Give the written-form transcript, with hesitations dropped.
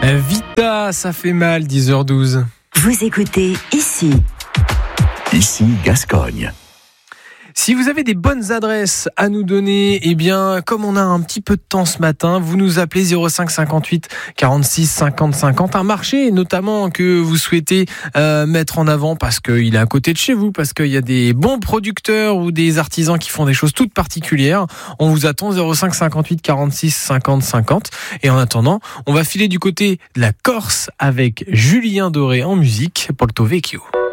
Vita, ça fait mal, 10h12. Vous écoutez ici Gascogne. Si vous avez des bonnes adresses à nous donner, eh bien, comme on a un petit peu de temps ce matin, vous nous appelez 05 58 46 50 50. Un marché, notamment, que vous souhaitez mettre en avant parce qu'il est à côté de chez vous, parce qu'il y a des bons producteurs ou des artisans qui font des choses toutes particulières. On vous attend 05 58 46 50 50. Et en attendant, on va filer du côté de la Corse avec Julien Doré en musique, Porto Vecchio.